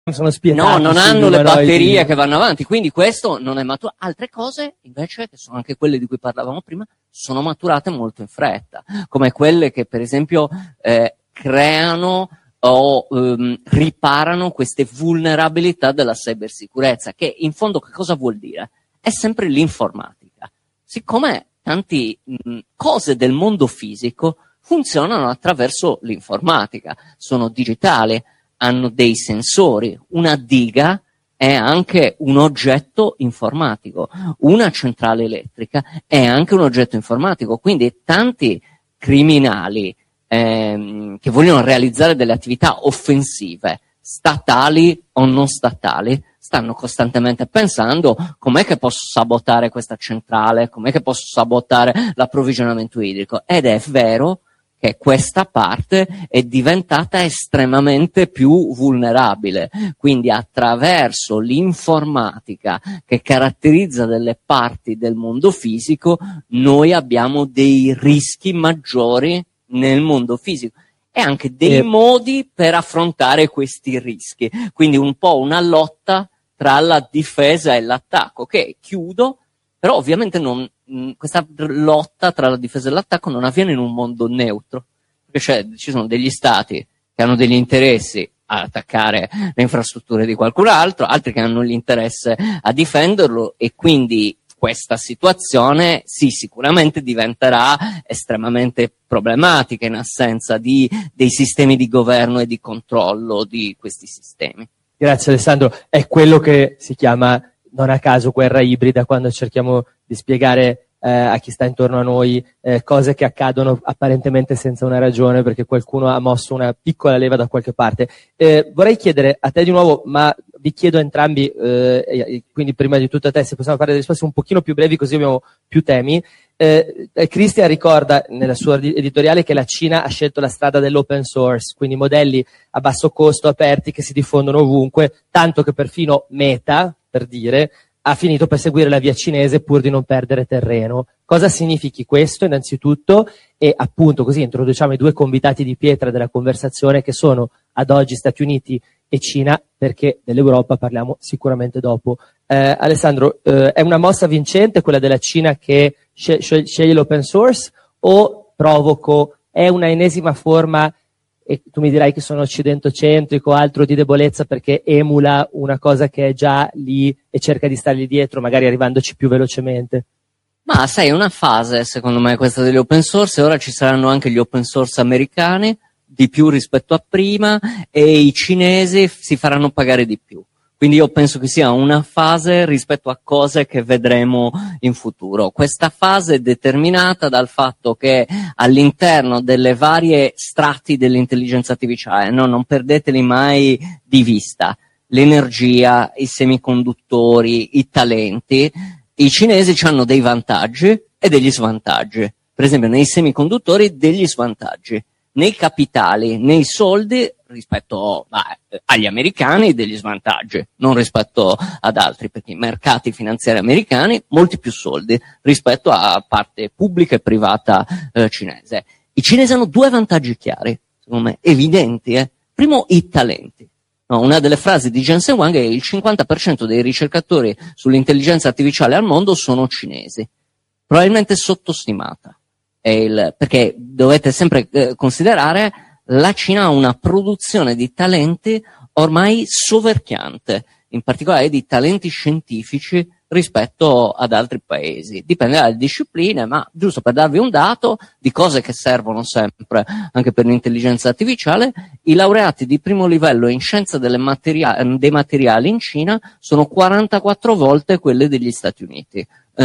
sono spietati. No, non hanno le batterie che vanno avanti, quindi questo non è maturato. Altre cose, invece, che sono anche quelle di cui parlavamo prima, sono maturate molto in fretta, come quelle che, per esempio, creano o riparano queste vulnerabilità della cybersicurezza, che in fondo che cosa vuol dire? È sempre l'informatica. Siccome tante cose del mondo fisico funzionano attraverso l'informatica, sono digitali, hanno dei sensori, una diga è anche un oggetto informatico, una centrale elettrica è anche un oggetto informatico, quindi tanti criminali che vogliono realizzare delle attività offensive, statali o non statali, stanno costantemente pensando com'è che posso sabotare questa centrale, com'è che posso sabotare l'approvvigionamento idrico, ed è vero che questa parte è diventata estremamente più vulnerabile, quindi attraverso l'informatica che caratterizza delle parti del mondo fisico noi abbiamo dei rischi maggiori nel mondo fisico e anche dei modi per affrontare questi rischi, quindi un po' una lotta tra la difesa e l'attacco, che chiudo, però ovviamente questa lotta tra la difesa e l'attacco non avviene in un mondo neutro, perché ci sono degli stati che hanno degli interessi a attaccare le infrastrutture di qualcun altro, altri che hanno l'interesse a difenderlo, e quindi questa situazione sì, sicuramente diventerà estremamente problematica in assenza dei sistemi di governo e di controllo di questi sistemi. Grazie Alessandro, è quello che si chiama non a caso guerra ibrida, quando cerchiamo di spiegare a chi sta intorno a noi cose che accadono apparentemente senza una ragione perché qualcuno ha mosso una piccola leva da qualche parte. Vorrei chiedere a te di nuovo, ma vi chiedo a entrambi, quindi prima di tutto a te se possiamo fare delle risposte un pochino più brevi così abbiamo più temi. Christian ricorda nella sua editoriale che la Cina ha scelto la strada dell'open source, quindi modelli a basso costo, aperti, che si diffondono ovunque, tanto che perfino Meta, per dire, ha finito per seguire la via cinese pur di non perdere terreno. Cosa significhi questo innanzitutto? E appunto così introduciamo i due convitati di pietra della conversazione, che sono ad oggi Stati Uniti e Cina, perché dell'Europa parliamo sicuramente dopo. Alessandro, è una mossa vincente quella della Cina che sceglie l'open source, o provoco, è una ennesima forma, e tu mi dirai che sono occidentocentrico, altro, di debolezza perché emula una cosa che è già lì e cerca di stargli dietro, magari arrivandoci più velocemente? Ma sai, è una fase secondo me questa degli open source, e ora ci saranno anche gli open source americani, di più rispetto a prima, e i cinesi si faranno pagare di più. Quindi io penso che sia una fase rispetto a cose che vedremo in futuro. Questa fase è determinata dal fatto che all'interno delle varie strati dell'intelligenza artificiale, no, non perdeteli mai di vista, l'energia, i semiconduttori, i talenti, i cinesi hanno dei vantaggi e degli svantaggi. Per esempio nei semiconduttori degli svantaggi, nei capitali, nei soldi rispetto agli americani degli svantaggi, non rispetto ad altri, perché i mercati finanziari americani molti più soldi rispetto a parte pubblica e privata cinese. I cinesi hanno due vantaggi chiari, secondo me, evidenti. Primo, i talenti. No, una delle frasi di Jensen Huang è il 50% dei ricercatori sull'intelligenza artificiale al mondo sono cinesi, probabilmente sottostimata. Perché dovete sempre considerare la Cina ha una produzione di talenti ormai soverchiante, in particolare di talenti scientifici rispetto ad altri paesi. Dipende dalle discipline, ma giusto per darvi un dato di cose che servono sempre anche per l'intelligenza artificiale, i laureati di primo livello in scienza dei materiali in Cina sono 44 volte quelle degli Stati Uniti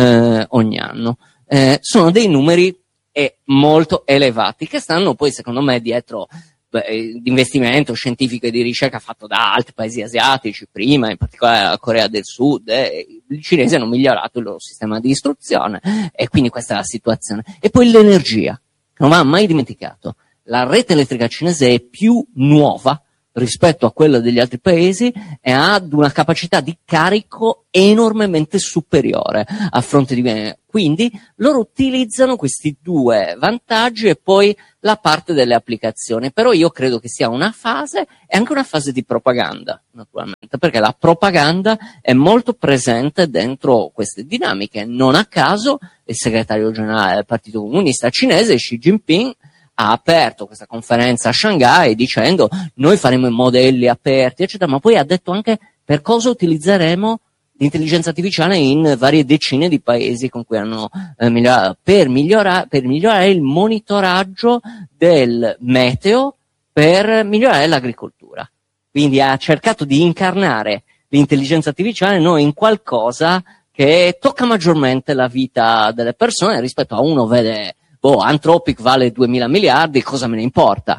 ogni anno. Sono dei numeri molto elevati, che stanno poi secondo me dietro l'investimento scientifico e di ricerca fatto da altri paesi asiatici prima, in particolare la Corea del Sud. I cinesi hanno migliorato il loro sistema di istruzione e quindi questa è la situazione. E poi l'energia, non va mai dimenticato, la rete elettrica cinese è più nuova rispetto a quella degli altri paesi e ad una capacità di carico enormemente superiore a fronte di... Quindi loro utilizzano questi due vantaggi e poi la parte delle applicazioni. Però io credo che sia una fase e anche una fase di propaganda, naturalmente, perché la propaganda è molto presente dentro queste dinamiche. Non a caso il segretario generale del Partito Comunista Cinese, Xi Jinping, ha aperto questa conferenza a Shanghai dicendo noi faremo i modelli aperti, eccetera, ma poi ha detto anche per cosa utilizzeremo l'intelligenza artificiale in varie decine di paesi con cui hanno migliorato, per migliorare il monitoraggio del meteo, per migliorare l'agricoltura. Quindi ha cercato di incarnare l'intelligenza artificiale non in qualcosa che tocca maggiormente la vita delle persone rispetto a uno vede Anthropic vale 2000 miliardi, cosa me ne importa?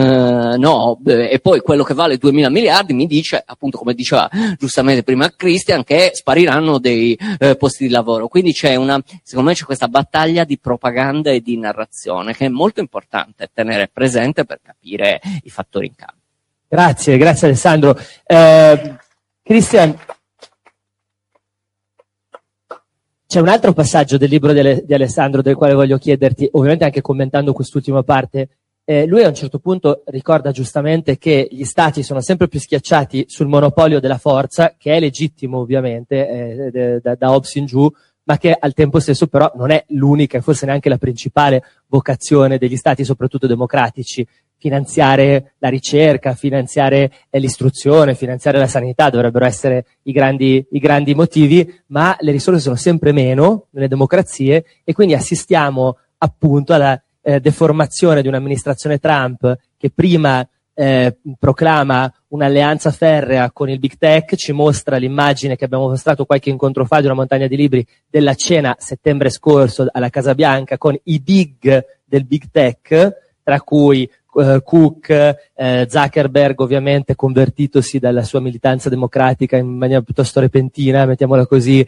E poi quello che vale 2000 miliardi mi dice, appunto come diceva giustamente prima Christian, che spariranno dei posti di lavoro. Quindi secondo me c'è questa battaglia di propaganda e di narrazione che è molto importante tenere presente per capire i fattori in campo. Grazie Alessandro. Christian, c'è un altro passaggio del libro di Alessandro del quale voglio chiederti, ovviamente anche commentando quest'ultima parte. Lui a un certo punto ricorda giustamente che gli stati sono sempre più schiacciati sul monopolio della forza, che è legittimo ovviamente da Hobbes in giù, ma che al tempo stesso però non è l'unica e forse neanche la principale vocazione degli stati, soprattutto democratici. Finanziare la ricerca, finanziare l'istruzione, finanziare la sanità dovrebbero essere i grandi motivi, ma le risorse sono sempre meno nelle democrazie e quindi assistiamo appunto alla deformazione di un'amministrazione Trump che prima proclama un'alleanza ferrea con il Big Tech, ci mostra l'immagine che abbiamo mostrato qualche incontro fa di una montagna di libri della cena settembre scorso alla Casa Bianca con i big del Big Tech, tra cui Cook, Zuckerberg ovviamente convertitosi dalla sua militanza democratica in maniera piuttosto repentina, mettiamola così,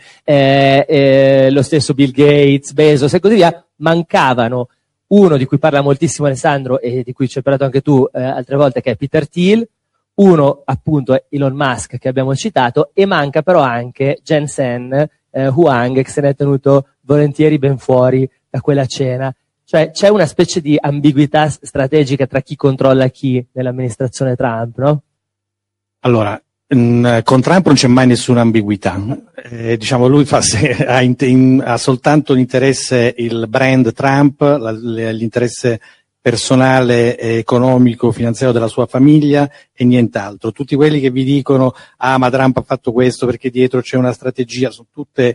lo stesso Bill Gates, Bezos e così via. Mancavano uno di cui parla moltissimo Alessandro e di cui ci hai parlato anche tu altre volte, che è Peter Thiel, uno appunto è Elon Musk che abbiamo citato, e manca però anche Jensen Huang, che se ne è tenuto volentieri ben fuori da quella cena. Cioè c'è una specie di ambiguità strategica tra chi controlla chi nell'amministrazione Trump, no? Allora, con Trump non c'è mai nessuna ambiguità. Diciamo, lui ha soltanto l'interesse, il brand Trump, l'interesse personale, economico, finanziario della sua famiglia e nient'altro. Tutti quelli che vi dicono ma Trump ha fatto questo perché dietro c'è una strategia, sono tutte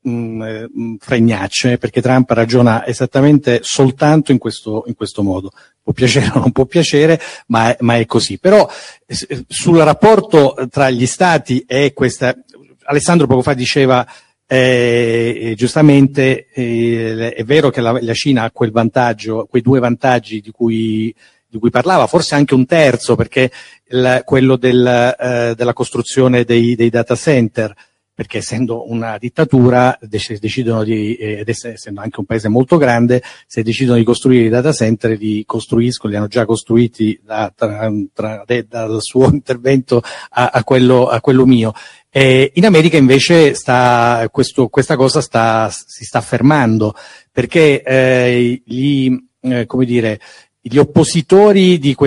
fregnacce, perché Trump ragiona esattamente soltanto in questo modo. Può piacere o non può piacere, ma è così. Però sul rapporto tra gli stati e questa, Alessandro poco fa diceva giustamente, è vero che la Cina ha quel vantaggio, quei due vantaggi di cui parlava, forse anche un terzo, perché quello della costruzione dei data center, perché essendo una dittatura decidono essendo anche un paese molto grande, se decidono di costruire i data center li costruiscono, li hanno già costruiti dal suo intervento a quello mio. In America invece questa cosa si sta fermando, perché gli oppositori di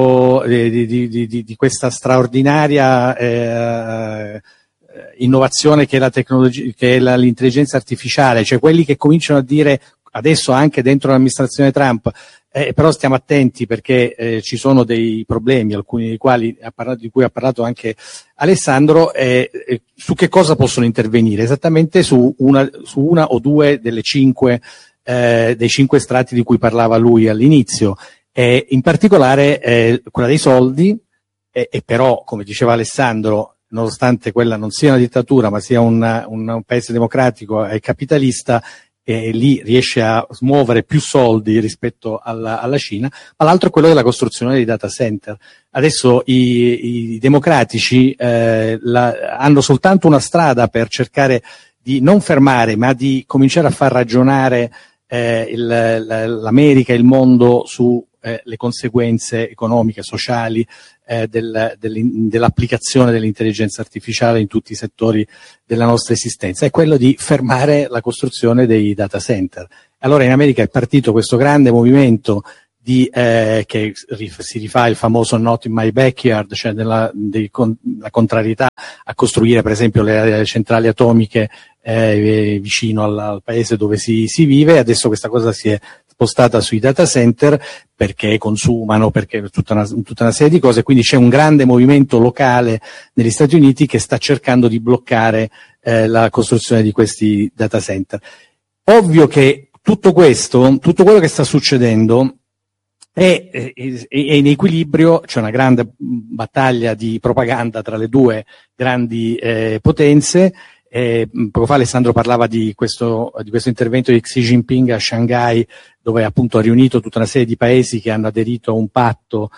questa straordinaria innovazione che è la tecnologia, che è l'intelligenza artificiale, cioè quelli che cominciano a dire adesso anche dentro l'amministrazione Trump, però stiamo attenti perché ci sono dei problemi, alcuni dei quali di cui ha parlato anche Alessandro, su che cosa possono intervenire? Esattamente su una o due delle dei 5 strati di cui parlava lui all'inizio, in particolare quella dei soldi, e però, come diceva Alessandro, nonostante quella non sia una dittatura ma sia un paese democratico e capitalista, lì riesce a smuovere più soldi rispetto alla Cina, ma l'altro è quello della costruzione dei data center. Adesso i democratici hanno soltanto una strada per cercare di non fermare, ma di cominciare a far ragionare l'America e il mondo su le conseguenze economiche, sociali dell'applicazione dell'intelligenza artificiale in tutti i settori della nostra esistenza, è quello di fermare la costruzione dei data center. Allora in America è partito questo grande movimento che si rifà il famoso not in my backyard, cioè la contrarietà a costruire per esempio le centrali atomiche vicino al paese dove si vive. Adesso questa cosa si è spostata sui data center perché consumano, perché tutta una serie di cose, quindi c'è un grande movimento locale negli Stati Uniti che sta cercando di bloccare la costruzione di questi data center. Ovvio che tutto quello che sta succedendo è in equilibrio, c'è una grande battaglia di propaganda tra le due grandi potenze. Poco fa Alessandro parlava di questo intervento di Xi Jinping a Shanghai, dove appunto ha riunito tutta una serie di paesi che hanno aderito a un patto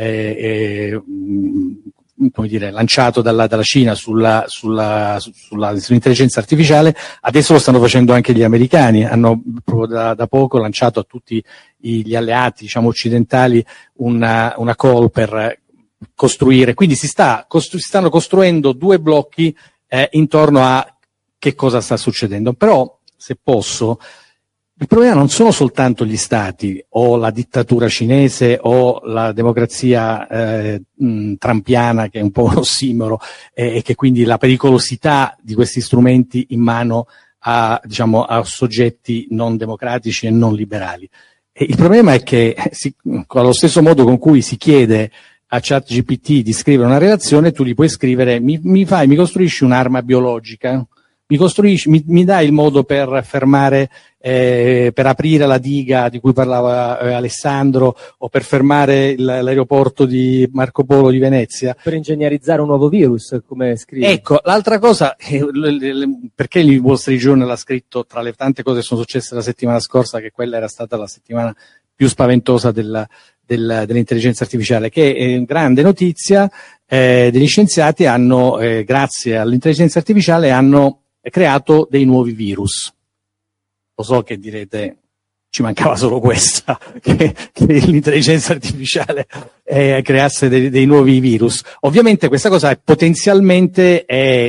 come dire, lanciato dalla Cina sull'intelligenza artificiale. Adesso lo stanno facendo anche gli americani, hanno proprio da poco lanciato a tutti gli alleati, diciamo, occidentali una call per costruire, quindi si stanno costruendo due blocchi intorno a che cosa sta succedendo. Però, se posso, il problema non sono soltanto gli stati o la dittatura cinese o la democrazia trumpiana, che è un po' un ossimoro, e che quindi la pericolosità di questi strumenti in mano a soggetti non democratici e non liberali. E il problema è che allo stesso modo con cui si chiede a ChatGPT di scrivere una relazione, tu gli puoi scrivere mi costruisci un'arma biologica, mi dai il modo per fermare, per aprire la diga di cui parlava Alessandro, o per fermare l'aeroporto di Marco Polo di Venezia. Per ingegnerizzare un nuovo virus, come scrive. Ecco, l'altra cosa, perché il Wall Street Journal ha scritto, tra le tante cose che sono successe la settimana scorsa, che quella era stata la settimana più spaventosa dell'intelligenza artificiale, che è grande notizia, degli scienziati hanno, grazie all'intelligenza artificiale, hanno creato dei nuovi virus. Lo so che direte, ci mancava solo questa, che l'intelligenza artificiale creasse dei nuovi virus. Ovviamente questa cosa potenzialmente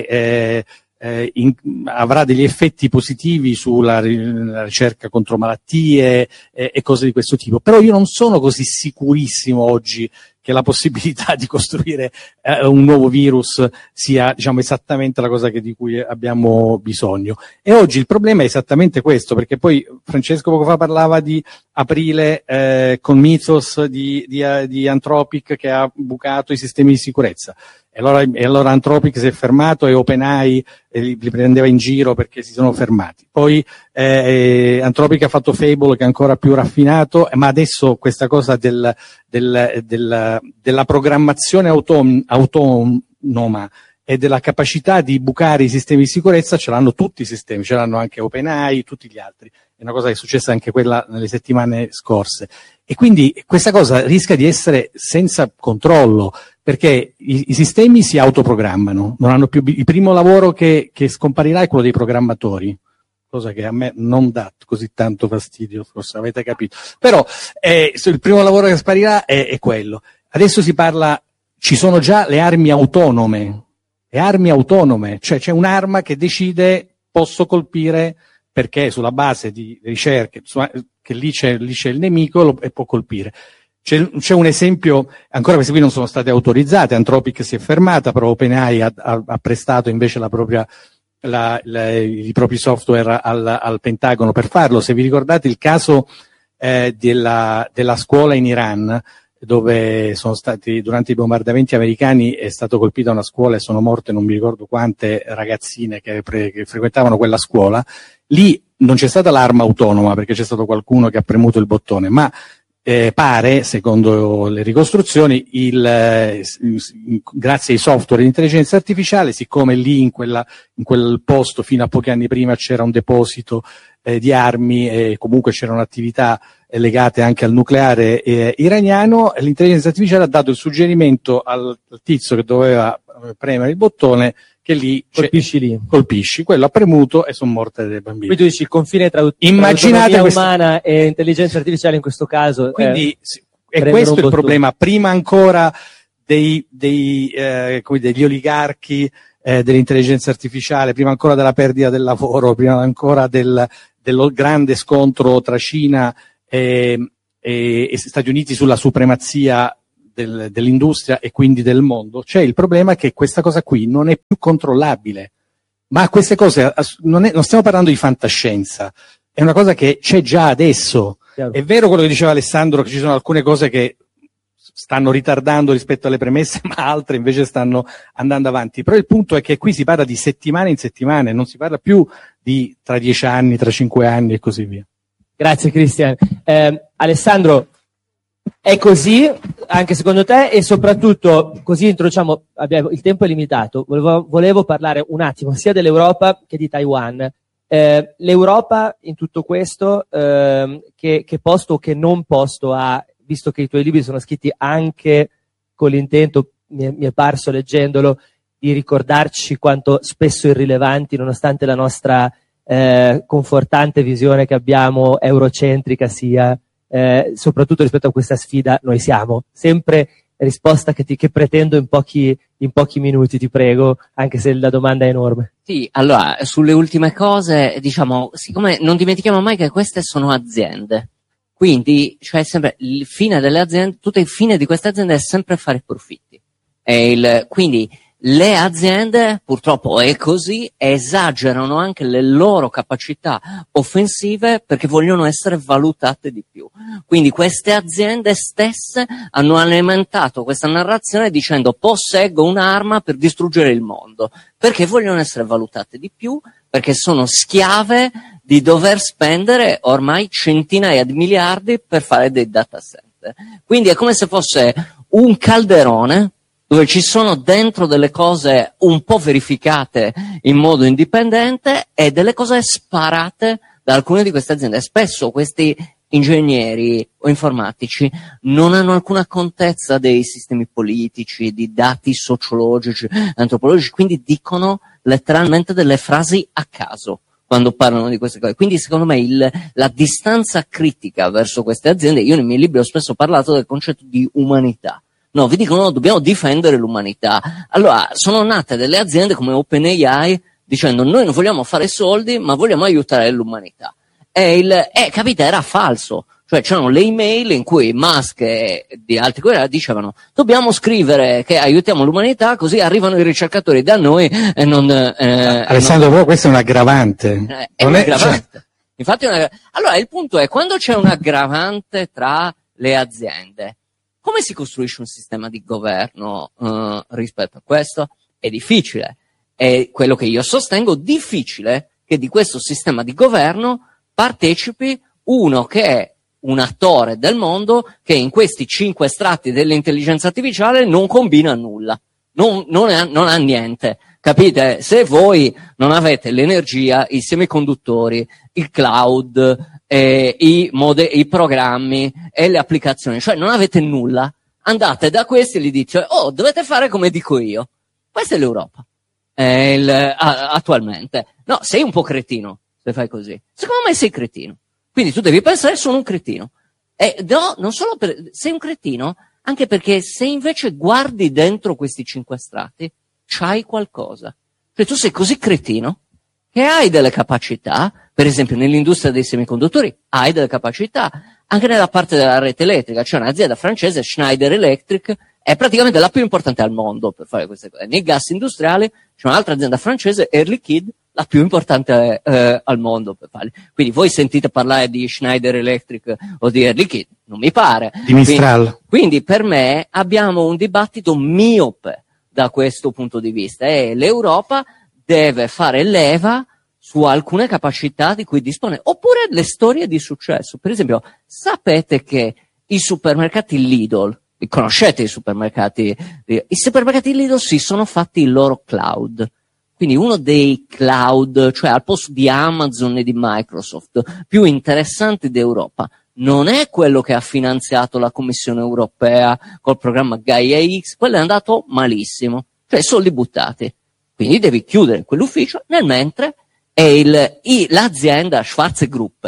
avrà degli effetti positivi sulla ricerca contro malattie e cose di questo tipo, però io non sono così sicurissimo oggi che la possibilità di costruire un nuovo virus sia, diciamo, esattamente la cosa di cui abbiamo bisogno. E oggi il problema è esattamente questo, perché poi Francesco poco fa parlava di aprile con Mythos di Anthropic che ha bucato i sistemi di sicurezza. E allora Anthropic si è fermato e OpenAI li prendeva in giro perché si sono fermati. Poi Anthropic ha fatto Fable, che è ancora più raffinato, ma adesso questa cosa della programmazione autonoma e della capacità di bucare i sistemi di sicurezza ce l'hanno tutti i sistemi, ce l'hanno anche OpenAI, tutti gli altri. È una cosa che è successa anche quella nelle settimane scorse. E quindi questa cosa rischia di essere senza controllo, perché i sistemi si autoprogrammano, non hanno più il primo lavoro che scomparirà è quello dei programmatori, cosa che a me non dà così tanto fastidio, forse avete capito. Però il primo lavoro che sparirà è quello. Adesso si parla, ci sono già le armi autonome, cioè c'è un'arma che decide posso colpire perché sulla base di ricerche che lì c'è il nemico e può colpire. C'è un esempio, ancora queste qui non sono state autorizzate, Anthropic si è fermata, però OpenAI ha prestato invece i propri software al Pentagono per farlo. Se vi ricordate il caso della scuola in Iran, dove sono stati, durante i bombardamenti americani, è stato colpita una scuola e sono morte non mi ricordo quante ragazzine che frequentavano quella scuola. Lì non c'è stata l'arma autonoma perché c'è stato qualcuno che ha premuto il bottone, ma pare, secondo le ricostruzioni, grazie ai software di intelligenza artificiale, siccome lì in quel posto fino a pochi anni prima c'era un deposito di armi e comunque c'erano attività legate anche al nucleare iraniano, l'intelligenza artificiale ha dato il suggerimento al tizio che doveva premere il bottone che lì colpisci, quello ha premuto e sono morte delle bambine. Quindi tu dici il confine tra autonomia umana e intelligenza artificiale in questo caso. Quindi E questo è il problema, prima ancora degli oligarchi, dell'intelligenza artificiale, prima ancora della perdita del lavoro, prima ancora dello grande scontro tra Cina e Stati Uniti sulla supremazia dell'industria e quindi del mondo. C'è il problema che questa cosa qui non è più controllabile, ma queste cose non stiamo parlando di fantascienza, è una cosa che c'è già adesso. Chiaro. È vero quello che diceva Alessandro, che ci sono alcune cose che stanno ritardando rispetto alle premesse, ma altre invece stanno andando avanti. Però il punto è che qui si parla di settimane in settimane, non si parla più di tra 10 anni, tra 5 anni e così via. Grazie Cristian. Alessandro, è così anche secondo te? E soprattutto, così introduciamo, il tempo è limitato, volevo parlare un attimo sia dell'Europa che di Taiwan. L'Europa in tutto questo, che posto o che non posto ha, visto che i tuoi libri sono scritti anche con l'intento, mi è parso leggendolo, di ricordarci quanto spesso irrilevanti, nonostante la nostra confortante visione che abbiamo eurocentrica sia, soprattutto rispetto a questa sfida, noi siamo. Sempre risposta che pretendo in pochi minuti, ti prego, anche se la domanda è enorme. Sì, allora, sulle ultime cose, diciamo, siccome non dimentichiamo mai che queste sono aziende, quindi, cioè sempre il fine delle aziende, tutto il fine di queste aziende è sempre fare profitti. Quindi le aziende, purtroppo è così, esagerano anche le loro capacità offensive perché vogliono essere valutate di più. Quindi queste aziende stesse hanno alimentato questa narrazione dicendo posseggo un'arma per distruggere il mondo, perché vogliono essere valutate di più, perché sono schiave di dover spendere ormai centinaia di miliardi per fare dei data center. Quindi è come se fosse un calderone dove ci sono dentro delle cose un po' verificate in modo indipendente e delle cose sparate da alcune di queste aziende. Spesso questi ingegneri o informatici non hanno alcuna contezza dei sistemi politici, di dati sociologici, antropologici, quindi dicono letteralmente delle frasi a caso quando parlano di queste cose. Quindi secondo me la distanza critica verso queste aziende, io nei miei libri ho spesso parlato del concetto di umanità. No, vi dicono dobbiamo difendere l'umanità. Allora, sono nate delle aziende come OpenAI dicendo noi non vogliamo fare soldi, ma vogliamo aiutare l'umanità. Capite, era falso. Cioè c'erano le email in cui Musk e di altri dicevano dobbiamo scrivere che aiutiamo l'umanità così arrivano i ricercatori da noi e non... Alessandro, però questo è un aggravante. È un aggravante. Cioè... Infatti allora il punto è quando c'è un aggravante tra le aziende, come si costruisce un sistema di governo rispetto a questo? È difficile. È quello che io sostengo, difficile che di questo sistema di governo partecipi uno che è un attore del mondo che in questi 5 strati dell'intelligenza artificiale non combina nulla, non ha niente. Capite? Se voi non avete l'energia, i semiconduttori, il cloud, i programmi e le applicazioni, cioè non avete nulla, andate da questi e gli dite dovete fare come dico io. Questa è l'Europa attualmente. No, sei un po' cretino se fai così. Secondo me sei cretino. Quindi tu devi pensare sono un cretino. No, non solo sei un cretino, anche perché se invece guardi dentro questi 5 strati, c'hai qualcosa. Cioè tu sei così cretino che hai delle capacità, per esempio nell'industria dei semiconduttori hai delle capacità, anche nella parte della rete elettrica, c'è un'azienda francese, Schneider Electric, è praticamente la più importante al mondo per fare queste cose. Nei gas industriali c'è un'altra azienda francese, Air Liquide, la più importante al mondo per farli. Quindi voi sentite parlare di Schneider Electric o di Air Liquide? Non mi pare. Di Mistral. Quindi per me abbiamo un dibattito miope da questo punto di vista e l'Europa deve fare leva su alcune capacità di cui dispone, oppure le storie di successo. Per esempio, sapete che i supermercati Lidl, conoscete i supermercati Lidl si sono fatti il loro cloud. Quindi uno dei cloud, cioè al posto di Amazon e di Microsoft, più interessanti d'Europa, non è quello che ha finanziato la Commissione Europea col programma Gaia X, quello è andato malissimo, cioè soldi buttati. Quindi devi chiudere quell'ufficio, nel mentre è l'azienda Schwarze Gruppe,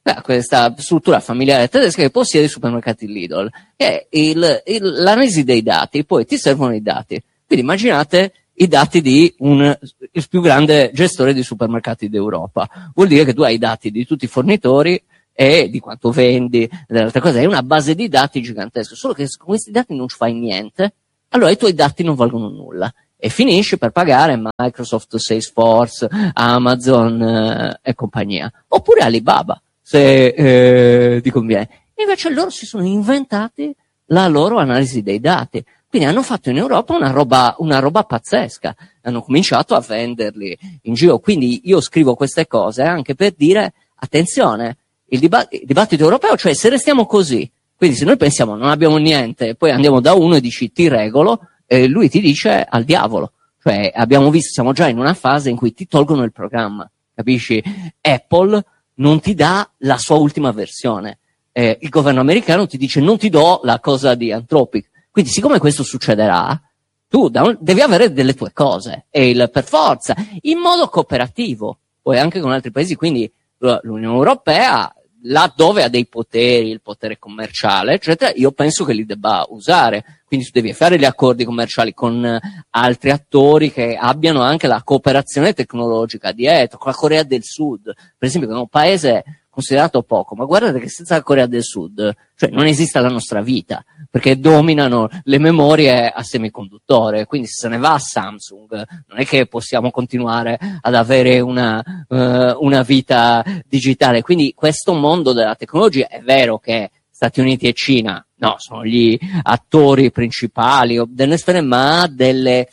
questa struttura familiare tedesca che possiede i supermercati Lidl. E l'analisi dei dati, poi ti servono i dati. Quindi immaginate i dati di il più grande gestore di supermercati d'Europa. Vuol dire che tu hai i dati di tutti i fornitori e di quanto vendi, delle altre cose. È una base di dati gigantesca, solo che con questi dati non ci fai niente, allora i tuoi dati non valgono nulla. E finisci per pagare Microsoft, Salesforce, Amazon e compagnia. Oppure Alibaba, se ti conviene. E invece loro si sono inventati la loro analisi dei dati. Quindi hanno fatto in Europa una roba pazzesca. Hanno cominciato a venderli in giro. Quindi io scrivo queste cose anche per dire, attenzione, il dibattito europeo, cioè se restiamo così, quindi se noi pensiamo non abbiamo niente, poi andiamo da uno e dici ti regolo, lui ti dice al diavolo. Cioè abbiamo visto, siamo già in una fase in cui ti tolgono il programma, capisci? Apple non ti dà la sua ultima versione. Il governo americano ti dice non ti do la cosa di Anthropic. Quindi siccome questo succederà, tu devi avere delle tue cose, e per forza, in modo cooperativo, poi anche con altri paesi. Quindi l'Unione Europea, laddove ha dei poteri, il potere commerciale, eccetera, io penso che li debba usare. Quindi tu devi fare gli accordi commerciali con altri attori che abbiano anche la cooperazione tecnologica dietro, con la Corea del Sud, per esempio, che è un paese considerato poco, ma guardate che senza la Corea del Sud, cioè non esiste la nostra vita, perché dominano le memorie a semiconduttore, quindi se ne va Samsung, non è che possiamo continuare ad avere una vita digitale. Quindi questo mondo della tecnologia, è vero che Stati Uniti e Cina, no, sono gli attori principali delle sfere, ma ha delle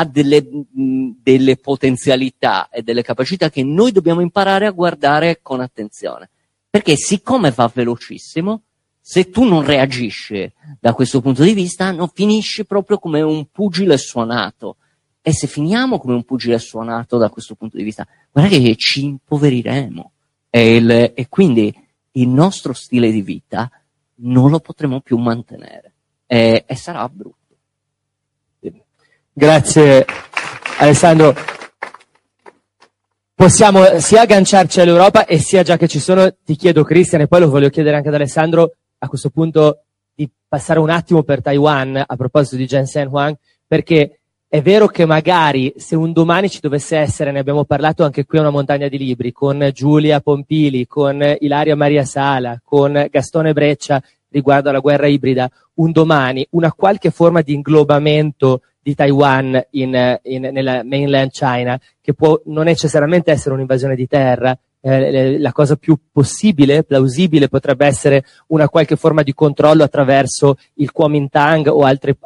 potenzialità e delle capacità che noi dobbiamo imparare a guardare con attenzione. Perché siccome va velocissimo, se tu non reagisci da questo punto di vista, non finisci proprio come un pugile suonato. E se finiamo come un pugile suonato da questo punto di vista, guarda che ci impoveriremo. E quindi il nostro stile di vita non lo potremo più mantenere. E sarà brutto. Grazie Alessandro. Possiamo sia agganciarci all'Europa e sia, già che ci sono, ti chiedo, Christian, e poi lo voglio chiedere anche ad Alessandro, a questo punto di passare un attimo per Taiwan a proposito di Jensen Huang, perché è vero che magari se un domani ci dovesse essere, ne abbiamo parlato anche qui a Una Montagna di Libri, con Giulia Pompili, con Ilaria Maria Sala, con Gastone Breccia riguardo alla guerra ibrida, un domani una qualche forma di inglobamento di Taiwan nella mainland China, che può non necessariamente essere un'invasione di terra, la cosa più possibile, plausibile, potrebbe essere una qualche forma di controllo attraverso il Kuomintang o altre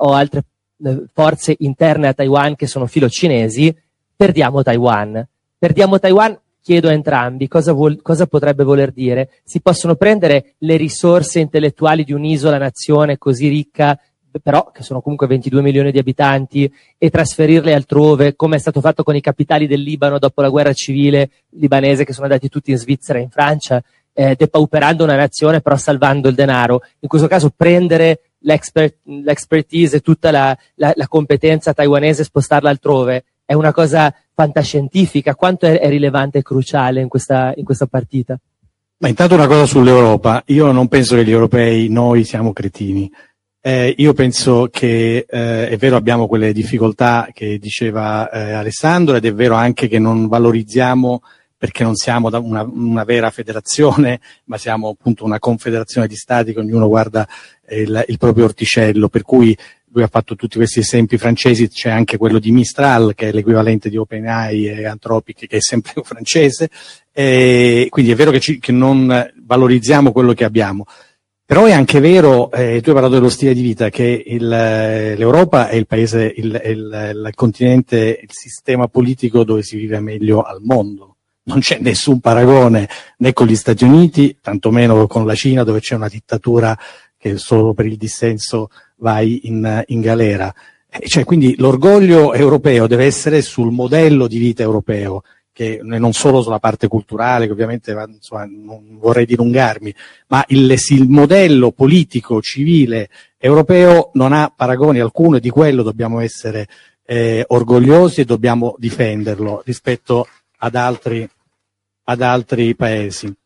forze interne a Taiwan che sono filo-cinesi. Perdiamo Taiwan, chiedo a entrambi cosa potrebbe voler dire. Si possono prendere le risorse intellettuali di un'isola-nazione così ricca, però che sono comunque 22 milioni di abitanti, e trasferirle altrove, come è stato fatto con i capitali del Libano dopo la guerra civile libanese, che sono andati tutti in Svizzera e in Francia, depauperando una nazione però salvando il denaro. In questo caso prendere l'expertise e tutta la competenza taiwanese e spostarla altrove è una cosa fantascientifica. Quanto è rilevante e cruciale in questa partita? Ma intanto una cosa sull'Europa: io non penso che gli europei, noi siamo cretini. Io penso che è vero, abbiamo quelle difficoltà che diceva Alessandro, ed è vero anche che non valorizziamo, perché non siamo una vera federazione, ma siamo appunto una confederazione di stati che ognuno guarda il proprio orticello, per cui lui ha fatto tutti questi esempi francesi. C'è anche quello di Mistral, che è l'equivalente di OpenAI e Anthropic, che è sempre un francese, quindi è vero che non valorizziamo quello che abbiamo. Però è anche vero, tu hai parlato dello stile di vita, che l'Europa è il paese, il continente, il sistema politico dove si vive meglio al mondo. Non c'è nessun paragone né con gli Stati Uniti, tantomeno con la Cina, dove c'è una dittatura che solo per il dissenso vai in galera. Cioè, quindi l'orgoglio europeo deve essere sul modello di vita europeo, che non solo sulla parte culturale, che ovviamente insomma, non vorrei dilungarmi, ma il modello politico, civile, europeo non ha paragoni alcuno, e di quello dobbiamo essere orgogliosi e dobbiamo difenderlo rispetto ad altri paesi.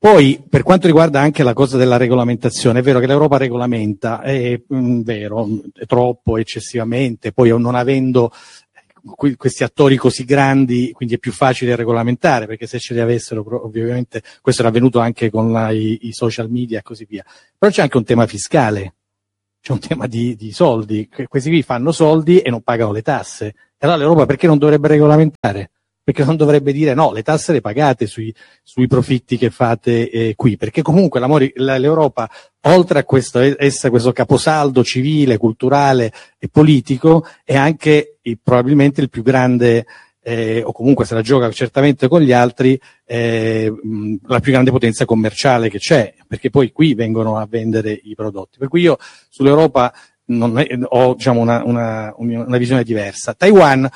Poi, per quanto riguarda anche la cosa della regolamentazione, è vero che l'Europa regolamenta, è vero, è troppo, eccessivamente, poi non avendo questi attori così grandi, quindi è più facile regolamentare, perché se ce li avessero, ovviamente, questo era avvenuto anche con i social media e così via. Però c'è anche un tema fiscale, c'è un tema di soldi, questi qui fanno soldi e non pagano le tasse. E allora l'Europa perché non dovrebbe regolamentare? Perché non dovrebbe dire no, le tasse le pagate sui profitti che fate qui, perché comunque l'Europa, oltre a questo, essere questo caposaldo civile, culturale e politico, è anche probabilmente il più grande, o comunque se la gioca certamente con gli altri, la più grande potenza commerciale che c'è, perché poi qui vengono a vendere i prodotti. Per cui io sull'Europa ho diciamo una visione diversa. Taiwan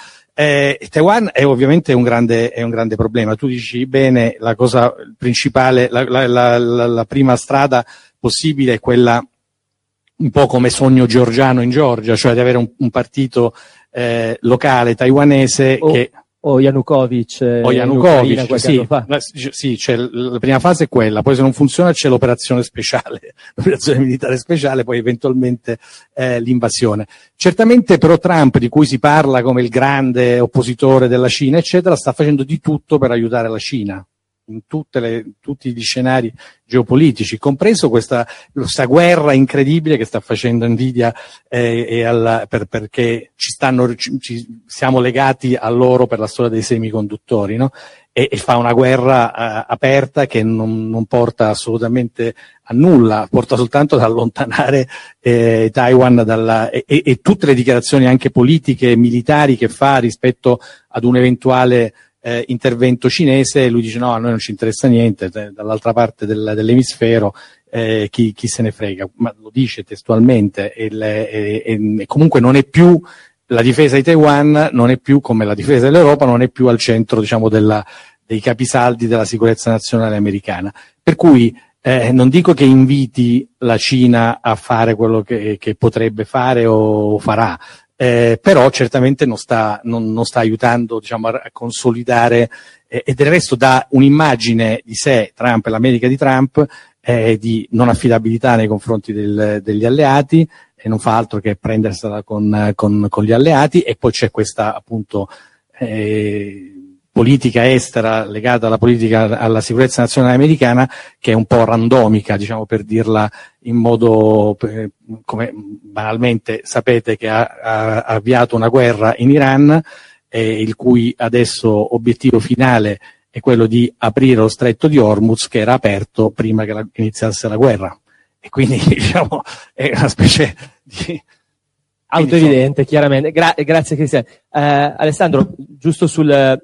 è ovviamente un grande problema. Tu dici bene, la cosa principale, la prima strada possibile è quella un po' come sogno georgiano in Georgia, cioè di avere un partito locale taiwanese o Yanukovych qualche anno fa. Sì, la prima fase è quella, poi se non funziona c'è l'operazione speciale, l'operazione militare speciale, poi eventualmente l'invasione. Certamente però Trump, di cui si parla come il grande oppositore della Cina, eccetera, sta facendo di tutto per aiutare la Cina in tutti gli scenari geopolitici, compreso questa guerra incredibile che sta facendo Nvidia perché siamo legati a loro per la storia dei semiconduttori, no? E fa una guerra aperta che non porta assolutamente a nulla, porta soltanto ad allontanare Taiwan e tutte le dichiarazioni anche politiche e militari che fa rispetto ad un eventuale intervento cinese. Lui dice no, a noi non ci interessa niente, dall'altra parte dell'emisfero chi se ne frega, ma lo dice testualmente e comunque non è più la difesa di Taiwan, non è più come la difesa dell'Europa, non è più al centro diciamo dei capisaldi della sicurezza nazionale americana, per cui non dico che inviti la Cina a fare quello che potrebbe fare o farà, però certamente non sta aiutando diciamo, a consolidare e del resto dà un'immagine di sé, Trump e l'America di Trump, di non affidabilità nei confronti degli alleati, e non fa altro che prendersela con gli alleati, e poi c'è questa appunto politica estera legata alla sicurezza nazionale americana, che è un po' randomica, diciamo, per dirla in modo, come banalmente sapete che ha avviato una guerra in Iran, il cui adesso obiettivo finale è quello di aprire lo stretto di Hormuz, che era aperto prima che iniziasse la guerra, e quindi diciamo è una specie di autoevidente, chiaramente. Grazie Cristian. Alessandro, giusto su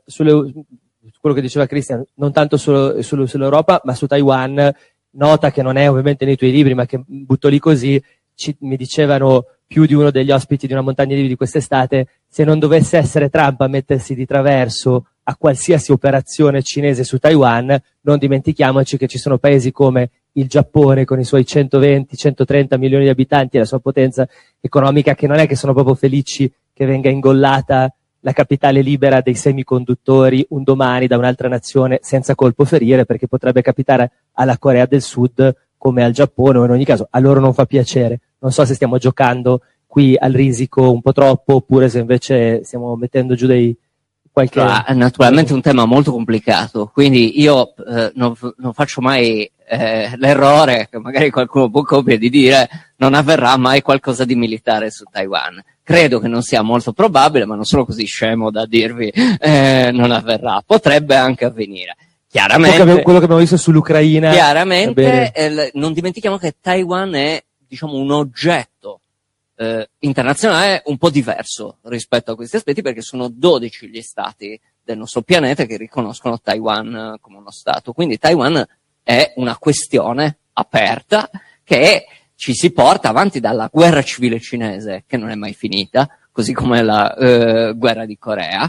quello che diceva Cristian, non tanto sull'Europa, ma su Taiwan, nota che non è ovviamente nei tuoi libri, ma che butto lì così, mi dicevano più di uno degli ospiti di Una montagna di libri di quest'estate, se non dovesse essere Trump a mettersi di traverso a qualsiasi operazione cinese su Taiwan, non dimentichiamoci che ci sono paesi come il Giappone con i suoi 120-130 milioni di abitanti e la sua potenza economica, che non è che sono proprio felici che venga ingollata la capitale libera dei semiconduttori un domani da un'altra nazione senza colpo ferire, perché potrebbe capitare alla Corea del Sud come al Giappone, o in ogni caso a loro non fa piacere. Non so se stiamo giocando qui al risico un po' troppo, oppure se invece stiamo mettendo giù naturalmente è un tema molto complicato, quindi io non faccio mai l'errore, che magari qualcuno può copiare, di dire non avverrà mai qualcosa di militare su Taiwan. Credo che non sia molto probabile, ma non sono così scemo da dirvi non avverrà. Potrebbe anche avvenire. Chiaramente, quello che abbiamo visto sull'Ucraina. Chiaramente, non dimentichiamo che Taiwan è, diciamo, un oggetto internazionale un po' diverso rispetto a questi aspetti, perché sono 12 gli stati del nostro pianeta che riconoscono Taiwan come uno stato. Quindi Taiwan è una questione aperta che ci si porta avanti dalla guerra civile cinese, che non è mai finita, così come la guerra di Corea,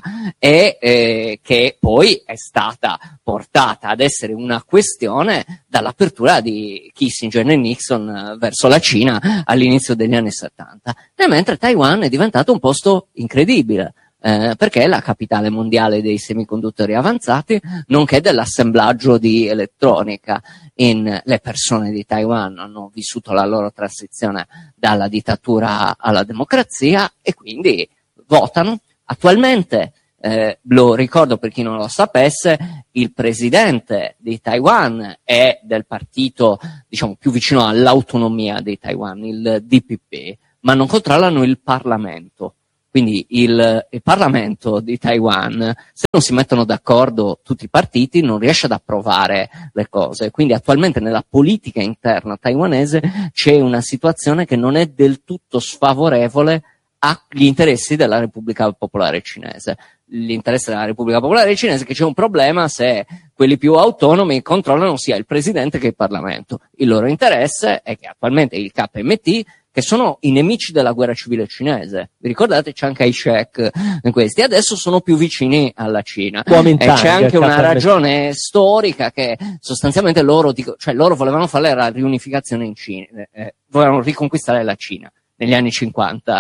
e che poi è stata portata ad essere una questione dall'apertura di Kissinger e Nixon verso la Cina all'inizio degli anni 70, mentre Taiwan è diventato un posto incredibile. perché è la capitale mondiale dei semiconduttori avanzati, nonché dell'assemblaggio di elettronica. Le persone di Taiwan hanno vissuto la loro transizione dalla dittatura alla democrazia e quindi votano. Attualmente, lo ricordo per chi non lo sapesse, il presidente di Taiwan è del partito, diciamo, più vicino all'autonomia di Taiwan, il DPP, ma non controllano il Parlamento. Quindi il Parlamento di Taiwan, se non si mettono d'accordo tutti i partiti, non riesce ad approvare le cose. Quindi attualmente nella politica interna taiwanese c'è una situazione che non è del tutto sfavorevole agli interessi della Repubblica Popolare Cinese. L'interesse della Repubblica Popolare Cinese è che c'è un problema se quelli più autonomi controllano sia il presidente che il Parlamento. Il loro interesse è che attualmente il KMT, che sono i nemici della guerra civile cinese. Vi ricordate Chiang Kai-shek in questi? Adesso sono più vicini alla Cina. E c'è anche una ragione storica che sostanzialmente loro volevano fare la riunificazione in Cina, volevano riconquistare la Cina negli anni 50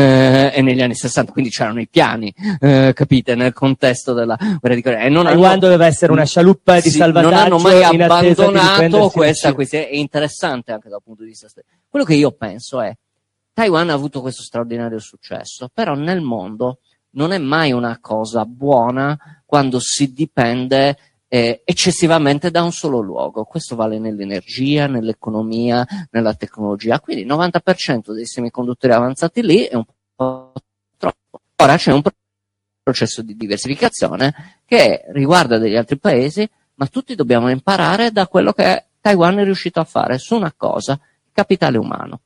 e negli anni 60, quindi c'erano i piani, capite, nel contesto della guerra di Corea. Taiwan doveva essere una scialuppa di salvataggio. Non hanno mai abbandonato questa questione. È interessante anche dal punto di vista storico. Quello che io penso è, Taiwan ha avuto questo straordinario successo, però nel mondo non è mai una cosa buona quando si dipende eccessivamente da un solo luogo. Questo vale nell'energia, nell'economia, nella tecnologia. Quindi il 90% dei semiconduttori avanzati lì è un po' troppo. Ora c'è un processo di diversificazione che riguarda degli altri paesi, ma tutti dobbiamo imparare da quello che Taiwan è riuscito a fare su una cosa: capitale umano.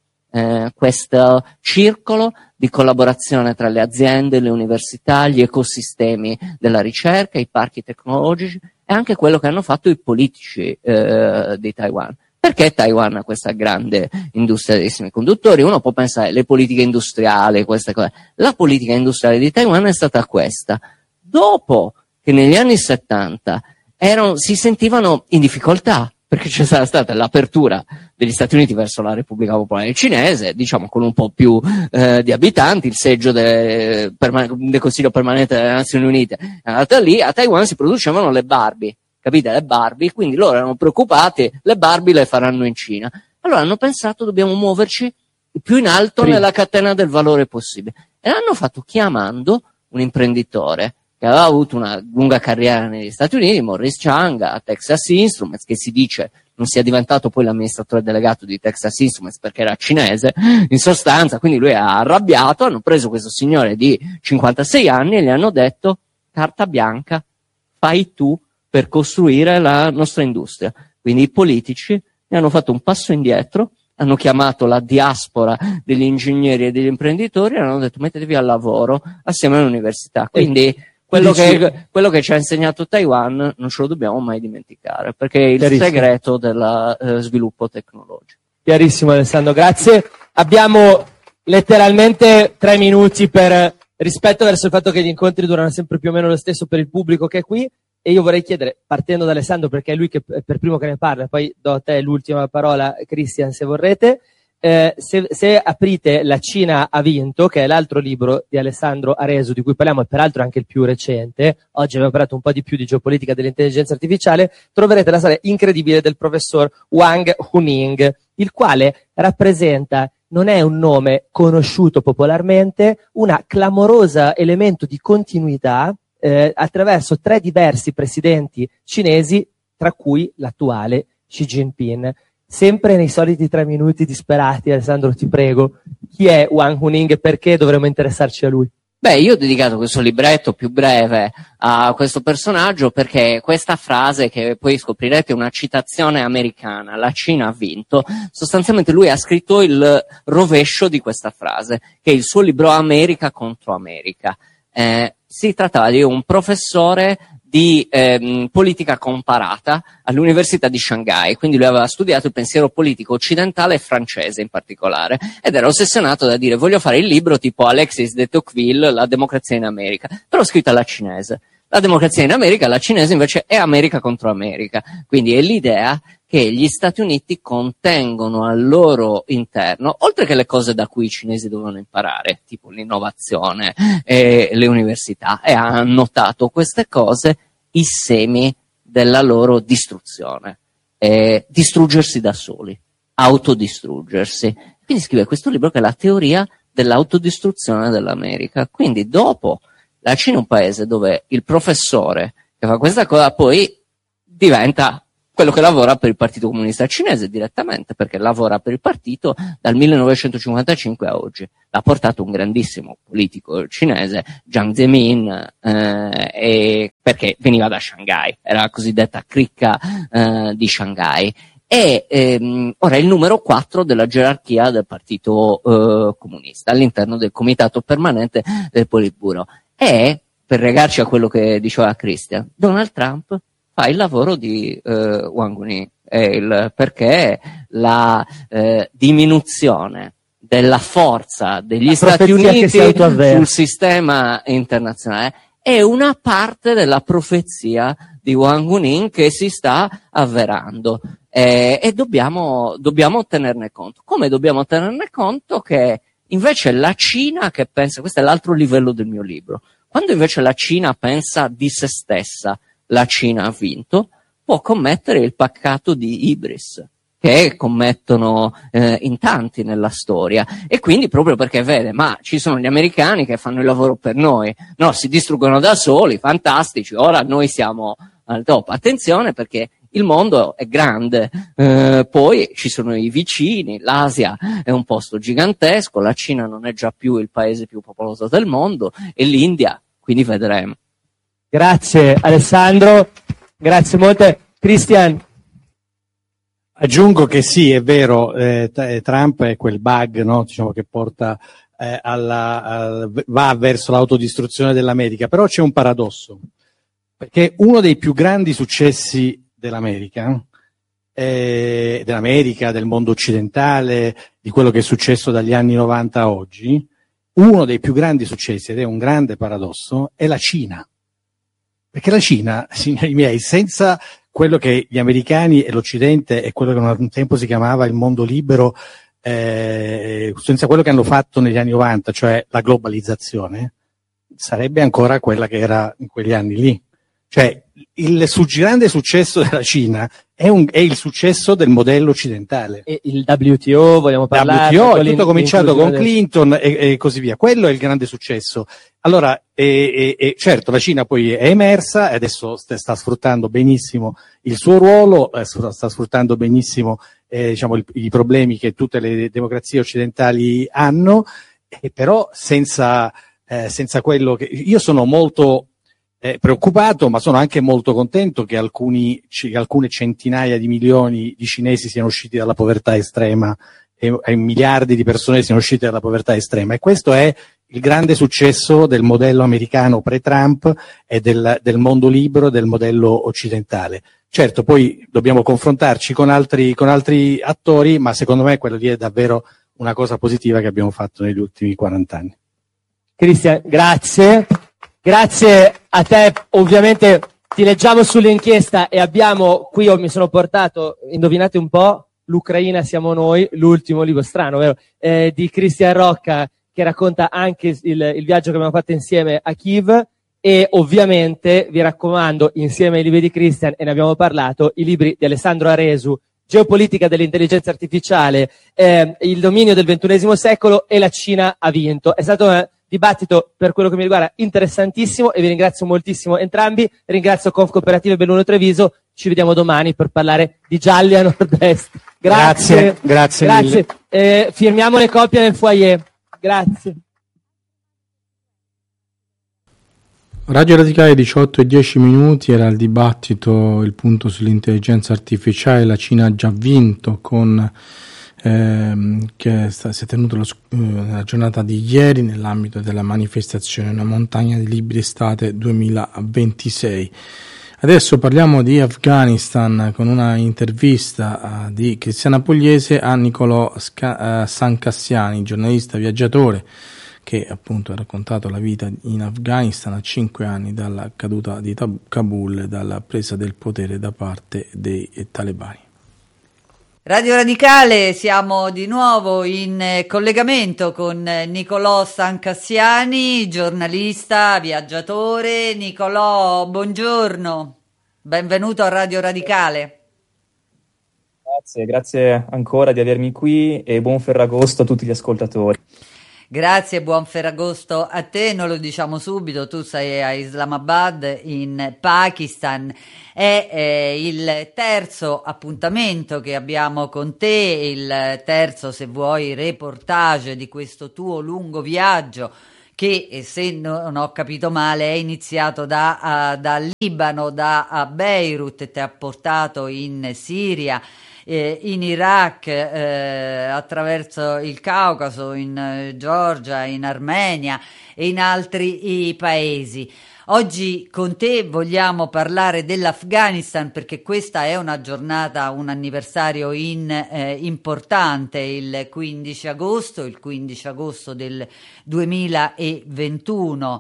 Questo circolo di collaborazione tra le aziende, le università, gli ecosistemi della ricerca, i parchi tecnologici, è anche quello che hanno fatto i politici di Taiwan. Perché Taiwan ha questa grande industria dei semiconduttori? Uno può pensare le politiche industriali, queste cose. La politica industriale di Taiwan è stata questa. Dopo che negli anni 70 si sentivano in difficoltà, perché c'è stata l'apertura degli Stati Uniti verso la Repubblica Popolare Cinese, diciamo con un po' più di abitanti, il seggio del Consiglio Permanente delle Nazioni Unite è andato lì. A Taiwan si producevano le Barbie, capite? Le Barbie, quindi loro erano preoccupati, le Barbie le faranno in Cina. Allora hanno pensato, dobbiamo muoverci più in alto nella catena del valore possibile. E l'hanno fatto chiamando un imprenditore che aveva avuto una lunga carriera negli Stati Uniti, Morris Chang, a Texas Instruments, che si dice non sia diventato poi l'amministratore delegato di Texas Instruments perché era cinese, in sostanza. Quindi lui ha arrabbiato, hanno preso questo signore di 56 anni e gli hanno detto: carta bianca, fai tu per costruire la nostra industria. Quindi i politici ne hanno fatto un passo indietro, hanno chiamato la diaspora degli ingegneri e degli imprenditori e hanno detto: mettetevi al lavoro assieme all'università. Quindi quello che ci ha insegnato Taiwan non ce lo dobbiamo mai dimenticare, perché è il segreto del sviluppo tecnologico. Chiarissimo, Alessandro, grazie. Abbiamo letteralmente 3 minuti per rispetto verso il fatto che gli incontri durano sempre più o meno lo stesso per il pubblico che è qui, e io vorrei chiedere, partendo da Alessandro perché è lui che per primo che ne parla, poi do a te l'ultima parola, Christian, se vorrete. Se aprite La Cina ha vinto, che è l'altro libro di Alessandro Areso di cui parliamo, e peraltro anche il più recente, oggi abbiamo parlato un po' di più di geopolitica dell'intelligenza artificiale, troverete la storia incredibile del professor Wang Huning, il quale rappresenta, non è un nome conosciuto popolarmente, una clamorosa elemento di continuità attraverso 3 diversi presidenti cinesi, tra cui l'attuale Xi Jinping. Sempre nei soliti 3 minuti disperati, Alessandro, ti prego, chi è Wang Huning e perché dovremmo interessarci a lui? Beh, io ho dedicato questo libretto più breve a questo personaggio perché questa frase, che poi scoprirete è una citazione americana, la Cina ha vinto, sostanzialmente lui ha scritto il rovescio di questa frase, che è il suo libro America contro America. Si trattava di un professore di politica comparata all'Università di Shanghai, quindi lui aveva studiato il pensiero politico occidentale e francese in particolare, ed era ossessionato da dire: voglio fare il libro tipo Alexis de Tocqueville, La democrazia in America, però scritto alla cinese. La democrazia in America, la cinese invece è America contro America, quindi è l'idea che gli Stati Uniti contengono al loro interno, oltre che le cose da cui i cinesi dovevano imparare, tipo l'innovazione e le università, e ha annotato queste cose, i semi della loro distruzione, distruggersi da soli, autodistruggersi. Quindi scrive questo libro che è la teoria dell'autodistruzione dell'America. Quindi dopo la Cina è un paese dove il professore che fa questa cosa poi diventa quello che lavora per il Partito Comunista Cinese direttamente, perché lavora per il partito dal 1955 a oggi. L'ha portato un grandissimo politico cinese, Jiang Zemin, perché veniva da Shanghai, era la cosiddetta cricca di Shanghai. E ora è il numero 4 della gerarchia del Partito Comunista all'interno del Comitato Permanente del Politburo. E, per legarci a quello che diceva Christian, Donald Trump fa il lavoro di Wang Guning, perché la diminuzione della forza degli Stati Uniti sul sistema internazionale è una parte della profezia di Wang Guning che si sta avverando, e dobbiamo tenerne conto. Come dobbiamo tenerne conto? Che invece la Cina che pensa, questo è l'altro livello del mio libro, quando invece la Cina pensa di se stessa, la Cina ha vinto, può commettere il peccato di Ibris, che commettono in tanti nella storia, e quindi proprio perché vede, ma ci sono gli americani che fanno il lavoro per noi, no, si distruggono da soli, fantastici, ora noi siamo al top. Attenzione, perché il mondo è grande, poi ci sono i vicini, l'Asia è un posto gigantesco, la Cina non è già più il paese più popoloso del mondo, e l'India, quindi vedremo. Grazie Alessandro, grazie molte. Christian. Aggiungo che sì, è vero, Trump è quel bug, no? Diciamo, che porta va verso l'autodistruzione dell'America, però c'è un paradosso, perché uno dei più grandi successi dell'America, del mondo occidentale, di quello che è successo dagli anni 90 a oggi, uno dei più grandi successi, ed è un grande paradosso, è la Cina. Perché la Cina, signori miei, senza quello che gli americani e l'Occidente e quello che un tempo si chiamava il mondo libero, senza quello che hanno fatto negli anni 90, cioè la globalizzazione, sarebbe ancora quella che era in quegli anni lì. Cioè, il grande successo della Cina è il successo del modello occidentale. E il WTO, vogliamo parlare? WTO, è tutto cominciato con Clinton e così via. Quello è il grande successo. Allora, certo, la Cina poi è emersa e adesso sta sfruttando benissimo il suo ruolo, sta sfruttando benissimo diciamo, i problemi che tutte le democrazie occidentali hanno, però senza quello che... Io sono molto preoccupato, ma sono anche molto contento che alcune centinaia di milioni di cinesi siano usciti dalla povertà estrema e miliardi di persone siano uscite dalla povertà estrema, e questo è il grande successo del modello americano pre-Trump e del mondo libero, del modello occidentale. Certo, poi dobbiamo confrontarci con altri attori, ma secondo me quello lì è davvero una cosa positiva che abbiamo fatto negli ultimi 40 anni. Cristian, grazie. Grazie a te, ovviamente ti leggiamo sull'inchiesta e abbiamo, qui io mi sono portato, indovinate un po', L'Ucraina siamo noi, l'ultimo libro, strano, vero? Di Cristian Rocca, che racconta anche il viaggio che abbiamo fatto insieme a Kiev, e ovviamente vi raccomando, insieme ai libri di Cristian, e ne abbiamo parlato, i libri di Alessandro Aresu, Geopolitica dell'intelligenza artificiale, il dominio del XXI secolo e la Cina ha vinto. È stato un dibattito, per quello che mi riguarda, interessantissimo, e vi ringrazio moltissimo entrambi. Ringrazio Conf Cooperative Belluno Treviso. Ci vediamo domani per parlare di gialli a nord-est. Grazie mille. Firmiamo le copie nel foyer. Grazie. Radio Radicale 18:10 era il dibattito, il punto sull'intelligenza artificiale. La Cina ha già vinto che si è tenuto nella giornata di ieri nell'ambito della manifestazione Una montagna di libri estate 2026. Adesso parliamo di Afghanistan con una intervista di Cristiana Pugliese a Nicolò Sancassiani, giornalista viaggiatore, che appunto ha raccontato la vita in Afghanistan a 5 anni dalla caduta di Kabul e dalla presa del potere da parte dei talebani. Radio Radicale, siamo di nuovo in collegamento con Nicolò Sancassiani, giornalista, viaggiatore. Nicolò, buongiorno, benvenuto a Radio Radicale. Grazie ancora di avermi qui e buon Ferragosto a tutti gli ascoltatori. Grazie, buon Ferragosto a te, non lo diciamo subito, tu sei a Islamabad in Pakistan, è il terzo appuntamento che abbiamo con te, il terzo, se vuoi, reportage di questo tuo lungo viaggio che, se non ho capito male, è iniziato dal Libano, da Beirut, e ti ha portato in Siria, in Iraq, attraverso il Caucaso, in Georgia, in Armenia e in altri paesi. Oggi con te vogliamo parlare dell'Afghanistan, perché questa è una giornata, un anniversario importante, il 15 agosto del 2021.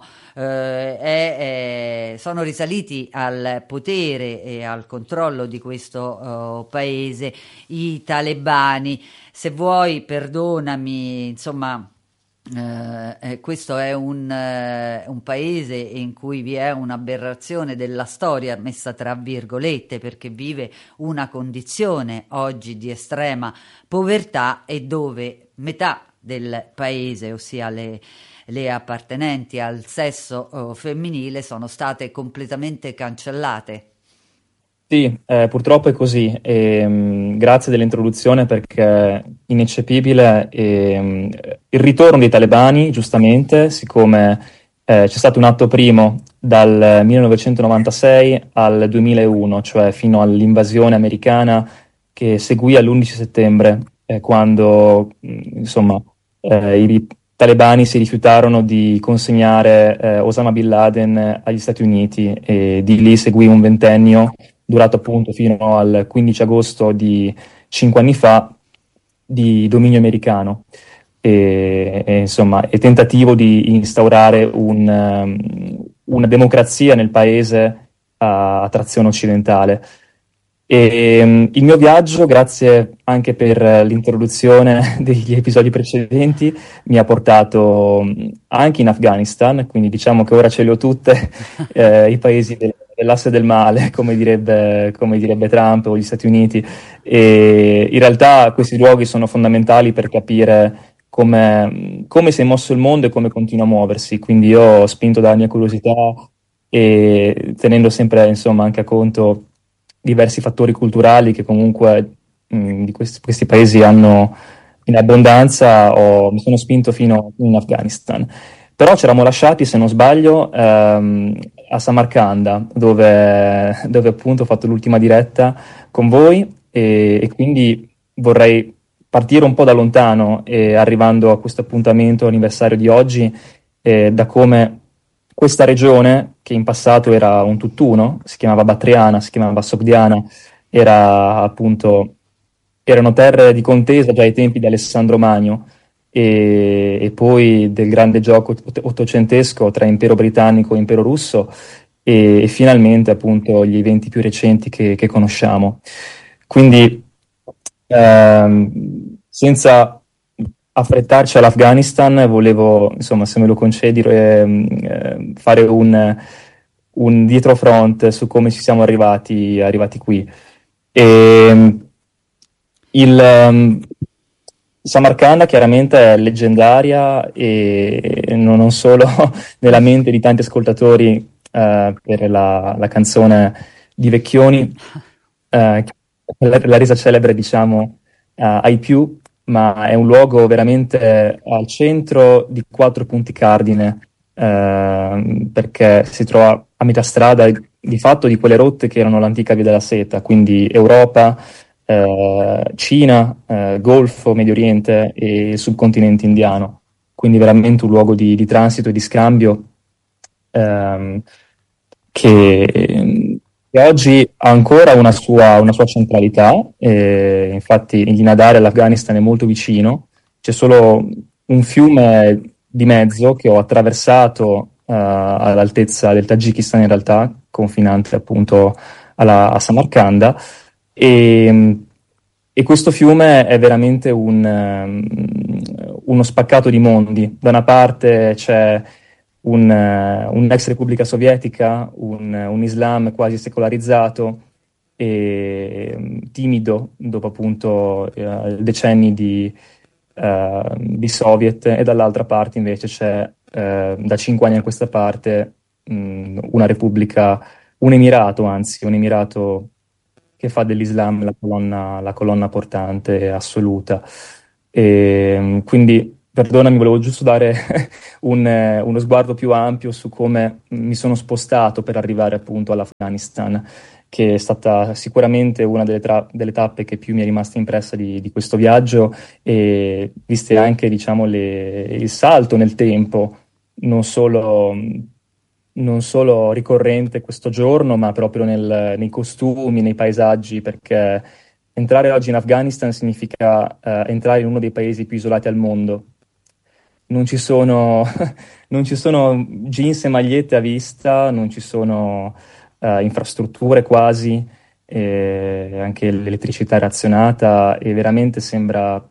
Sono risaliti al potere e al controllo di questo paese i talebani. Se vuoi, perdonami, insomma, questo è un paese in cui vi è un'aberrazione della storia, messa tra virgolette, perché vive una condizione oggi di estrema povertà, e dove metà del paese, ossia le appartenenti al sesso femminile, sono state completamente cancellate. Sì, purtroppo è così. Grazie dell'introduzione, perché è ineccepibile il ritorno dei talebani, giustamente, siccome c'è stato un atto primo dal 1996 al 2001, cioè fino all'invasione americana che seguì all'11 settembre, quando insomma i talebani si rifiutarono di consegnare Osama Bin Laden agli Stati Uniti, e di lì seguì un ventennio durato appunto fino al 15 agosto di 5 anni fa, di dominio americano e tentativo di instaurare una democrazia nel paese a trazione occidentale. Il mio viaggio, grazie anche per l'introduzione degli episodi precedenti, mi ha portato anche in Afghanistan, quindi diciamo che ora ce le ho tutte, i paesi dell'asse del male, come direbbe Trump o gli Stati Uniti, e in realtà questi luoghi sono fondamentali per capire come si è mosso il mondo e come continua a muoversi. Quindi io, spinto dalla mia curiosità e tenendo sempre insomma anche a conto diversi fattori culturali che comunque di questi paesi hanno in abbondanza, mi sono spinto fino in Afghanistan. Però ci eravamo lasciati, se non sbaglio, a Samarcanda, dove appunto ho fatto l'ultima diretta con voi, e quindi vorrei partire un po' da lontano, e arrivando a questo appuntamento anniversario di oggi, da come questa regione, che in passato era un tutt'uno, si chiamava Battriana, si chiamava Sogdiana, erano terre di contesa già ai tempi di Alessandro Magno, e poi del grande gioco ottocentesco tra impero britannico e impero russo, e finalmente appunto gli eventi più recenti che conosciamo. Quindi senza affrettarci all'Afghanistan, volevo, insomma, se me lo concedi, fare un dietrofront su come ci siamo arrivati qui. Samarcanda chiaramente è leggendaria, e non solo nella mente di tanti ascoltatori per la canzone di Vecchioni, la resa celebre, diciamo, ai più, ma è un luogo veramente al centro di 4 punti cardine, perché si trova a metà strada di fatto di quelle rotte che erano l'antica Via della Seta, quindi Europa, Cina, Golfo, Medio Oriente e subcontinente indiano. Quindi veramente un luogo di transito e di scambio che oggi ha ancora una sua centralità. Infatti in Nadar l'Afghanistan è molto vicino, c'è solo un fiume di mezzo che ho attraversato all'altezza del Tagikistan, in realtà confinante appunto a Samarcanda, e E questo fiume è veramente uno spaccato di mondi. Da una parte c'è un'ex Repubblica Sovietica, un Islam quasi secolarizzato e timido dopo appunto decenni di Soviet, e dall'altra parte invece c'è da 5 anni a questa parte una repubblica, un emirato che fa dell'Islam la colonna portante assoluta. E, quindi, perdonami, volevo giusto dare uno sguardo più ampio su come mi sono spostato per arrivare appunto all'Afghanistan, che è stata sicuramente una delle tappe che più mi è rimasta impressa di questo viaggio, e viste anche, diciamo, il salto nel tempo, non solo ricorrente questo giorno, ma proprio nei costumi, nei paesaggi, perché entrare oggi in Afghanistan significa entrare in uno dei paesi più isolati al mondo. Non ci sono, non ci sono jeans e magliette a vista, non ci sono infrastrutture quasi, anche l'elettricità è razionata, e veramente sembra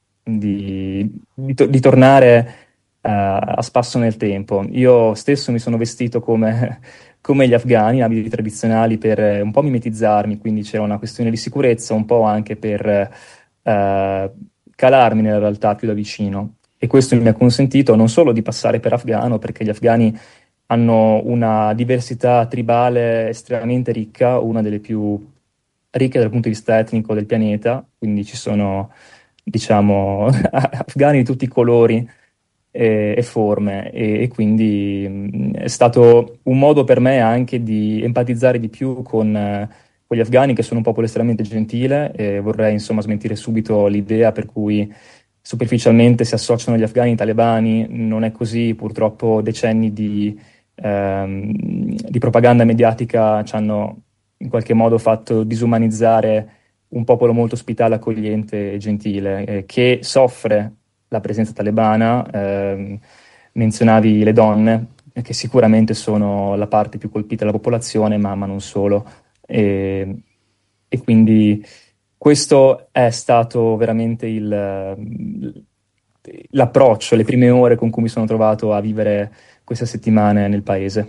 di tornare a spasso nel tempo. Io stesso mi sono vestito come gli afghani, abiti tradizionali, per un po' mimetizzarmi, quindi c'era una questione di sicurezza, un po' anche per calarmi nella realtà più da vicino. E questo mi ha consentito non solo di passare per afghano, perché gli afghani hanno una diversità tribale estremamente ricca, una delle più ricche dal punto di vista etnico del pianeta, quindi ci sono, diciamo, afghani di tutti i colori e forme, e quindi è stato un modo per me anche di empatizzare di più con gli afghani, che sono un popolo estremamente gentile, e vorrei insomma smentire subito l'idea per cui superficialmente si associano gli afghani ai talebani. Non è così, purtroppo decenni di propaganda mediatica ci hanno in qualche modo fatto disumanizzare un popolo molto ospitale, accogliente e gentile, che soffre la presenza talebana. Menzionavi le donne, che sicuramente sono la parte più colpita della popolazione, ma non solo. E quindi questo è stato veramente l'approccio, le prime ore con cui mi sono trovato a vivere queste settimane nel paese.